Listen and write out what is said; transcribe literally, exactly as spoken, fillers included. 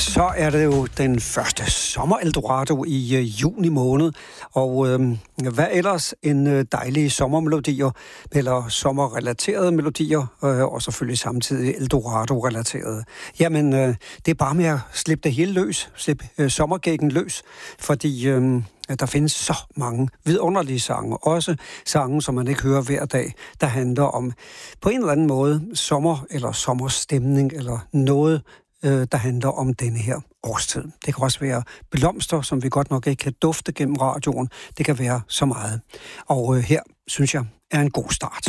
så er det jo den første sommer-Eldorado i øh, juni måned, og øh, hvad ellers end øh, dejlige sommermelodier, eller sommerrelaterede melodier, øh, og selvfølgelig samtidig Eldorado-relaterede. Jamen, øh, det er bare med at slippe det hele løs, slippe øh, sommergækken løs, fordi øh, der findes så mange vidunderlige sange, også sange, som man ikke hører hver dag, der handler om på en eller anden måde sommer eller sommerstemning, eller noget, der handler om denne her årstid. Det kan også være blomster, som vi godt nok ikke kan dufte gennem radioen. Det kan være så meget. Og øh, her, synes jeg, er en god start.